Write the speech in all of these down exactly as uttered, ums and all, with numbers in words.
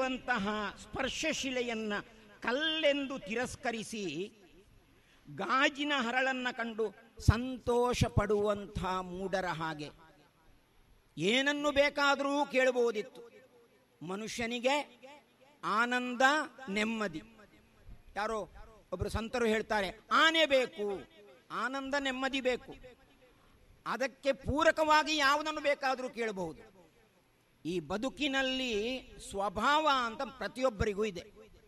ಎಂಬಂತಹ ಸ್ಪರ್ಶಶಿಲೆಯನ್ನು ಕಲ್ಲೆಂದು ತಿರಸ್ಕರಿಸಿ ಗಾಜಿನ ಹರಳನ್ನು ಕಂಡು ಸಂತೋಷ ಪಡುವಂಥ ಮೂಢರ ಹಾಗೆ ಏನನ್ನು ಬೇಕಾದರೂ ಕೇಳಬಹುದಿತ್ತು. ಮನುಷ್ಯನಿಗೆ ಆನಂದ, ನೆಮ್ಮದಿ. ಯಾರೋ ಒಬ್ಬರು ಸಂತರು ಹೇಳ್ತಾರೆ, ಆನೆ ಬೇಕು, ಆನಂದ ನೆಮ್ಮದಿ ಬೇಕು, ಅದಕ್ಕೆ ಪೂರಕವಾಗಿ ಯಾವುದನ್ನು ಬೇಕಾದರೂ ಕೇಳಬಹುದು. ಈ ಬದುಕಿನಲ್ಲಿ ಸ್ವಭಾವ ಅಂತ ಪ್ರತಿಯೊಬ್ಬರಿಗೂ ಇದೆ.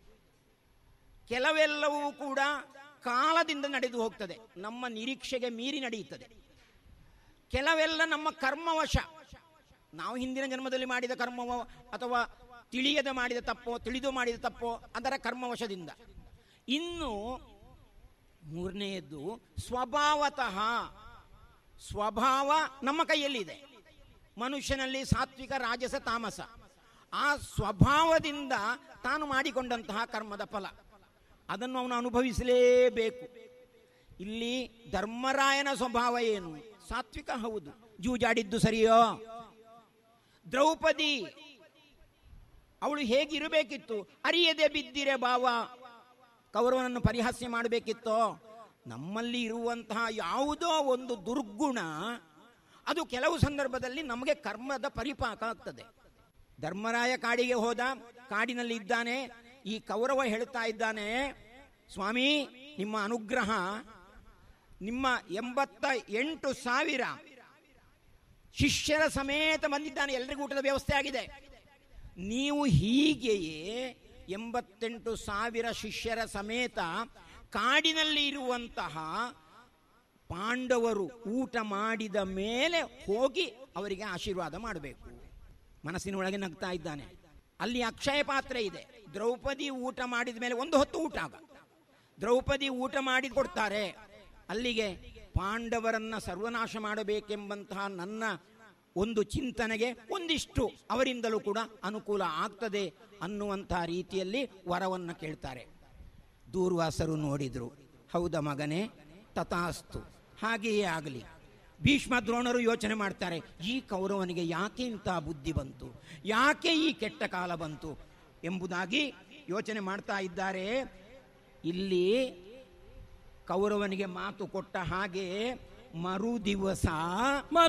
ಕೆಲವೆಲ್ಲವೂ ಕೂಡ ಕಾಲದಿಂದ ನಡೆದು ಹೋಗ್ತದೆ, ನಮ್ಮ ನಿರೀಕ್ಷೆಗೆ ಮೀರಿ ನಡೆಯುತ್ತದೆ. ಕೆಲವೆಲ್ಲ ನಮ್ಮ ಕರ್ಮವಶ, ನಾವು ಹಿಂದಿನ ಜನ್ಮದಲ್ಲಿ ಮಾಡಿದ ಕರ್ಮವೋ ಅಥವಾ ತಿಳಿಯದೆ ಮಾಡಿದ ತಪ್ಪೋ ತಿಳಿದು ಮಾಡಿದ ತಪ್ಪೋ ಅದರ ಕರ್ಮವಶದಿಂದ. ಇನ್ನು ಮೂರನೆಯದ್ದು ಸ್ವಭಾವತಃ. ಸ್ವಭಾವ ನಮ್ಮ ಕೈಯಲ್ಲಿದೆ. ಮನುಷ್ಯನಲ್ಲಿ ಸಾತ್ವಿಕ, ರಾಜಸ, ತಾಮಸ. ಆ ಸ್ವಭಾವದಿಂದ ತಾನು ಮಾಡಿಕೊಂಡಂತಹ ಕರ್ಮದ ಫಲ ಅದನ್ನು ಅವನು ಅನುಭವಿಸಲೇಬೇಕು. ಇಲ್ಲಿ ಧರ್ಮರಾಯನ ಸ್ವಭಾವ ಏನು? ಸಾತ್ವಿಕ, ಹೌದು. ಜೂಜಾಡಿದ್ದು ಸರಿಯೋ? ದ್ರೌಪದಿ ಅವಳು ಹೇಗಿರಬೇಕಿತ್ತು? ಅರಿಯದೆ ಬಿದ್ದಿರೆ ಭಾವ, ಕೌರವನನ್ನು ಪರಿಹಾಸ್ಯ ಮಾಡಬೇಕಿತ್ತೋ? ನಮ್ಮಲ್ಲಿ ಇರುವಂತಹ ಯಾವುದೋ ಒಂದು ದುರ್ಗುಣ ಅದು ಕೆಲವು ಸಂದರ್ಭದಲ್ಲಿ ನಮಗೆ ಕರ್ಮದ ಪರಿಪಾಕ ಆಗ್ತದೆ. ಧರ್ಮರಾಯ ಕಾಡಿಗೆ ಹೋದ, ಕಾಡಿನಲ್ಲಿ ಇದ್ದಾನೆ. ಈ ಕೌರವ ಹೇಳ್ತಾ ಇದ್ದಾನೆ, ಸ್ವಾಮಿ ನಿಮ್ಮ ಅನುಗ್ರಹ, ನಿಮ್ಮ ಎಂಬತ್ತ ಎಂಟು ಸಾವಿರ ಶಿಷ್ಯರ ಸಮೇತ ಬಂದಿದ್ದಾನೆ, ಎಲ್ರಿಗೂ ಊಟದ ವ್ಯವಸ್ಥೆ ಆಗಿದೆ. ನೀವು ಹೀಗೆಯೇ ಎಂಬತ್ತೆಂಟು ಸಾವಿರ ಶಿಷ್ಯರ ಸಮೇತ ಕಾಡಿನಲ್ಲಿ ಇರುವಂತಹ ಪಾಂಡವರು ಊಟ ಮಾಡಿದ ಮೇಲೆ ಹೋಗಿ ಅವರಿಗೆ ಆಶೀರ್ವಾದ ಮಾಡಬೇಕು. ಮನಸ್ಸಿನೊಳಗೆ ನಗ್ತಾ ಇದ್ದಾನೆ. ಅಲ್ಲಿ ಅಕ್ಷಯ ಪಾತ್ರೆ ಇದೆ. ದ್ರೌಪದಿ ಊಟ ಮಾಡಿದ ಮೇಲೆ ಒಂದು ಹೊತ್ತು ಊಟ ಆಗ ದ್ರೌಪದಿ ಊಟ ಮಾಡಿ ಕೊಡ್ತಾರೆ. ಅಲ್ಲಿಗೆ ಪಾಂಡವರನ್ನ ಸರ್ವನಾಶ ಮಾಡಬೇಕೆಂಬಂತಹ ನನ್ನ ಒಂದು ಚಿಂತನೆಗೆ ಒಂದಿಷ್ಟು ಅವರಿಂದಲೂ ಕೂಡ ಅನುಕೂಲ ಆಗ್ತದೆ ಅನ್ನುವಂತಹ ರೀತಿಯಲ್ಲಿ ವರವನ್ನು ಕೇಳ್ತಾರೆ. ದೂರ್ವಾಸರು ನೋಡಿದ್ರು, ಹೌದ ಮಗನೇ, ತಥಾಸ್ತು, ಹಾಗೆಯೇ ಆಗಲಿ. ಭೀಷ್ಮ ದ್ರೋಣರು ಯೋಚನೆ ಮಾಡ್ತಾರೆ, ಈ ಕೌರವನಿಗೆ ಯಾಕೆ ಇಂಥ ಬುದ್ಧಿ ಬಂತು, ಯಾಕೆ ಈ ಕೆಟ್ಟ ಕಾಲ ಬಂತು ಎಂಬುದಾಗಿ ಯೋಚನೆ ಮಾಡ್ತಾ ಇದ್ದಾರೆ. ಇಲ್ಲಿ ಕೌರವನಿಗೆ ಮಾತು ಕೊಟ್ಟ ಹಾಗೆ ಮರು ದಿವಸ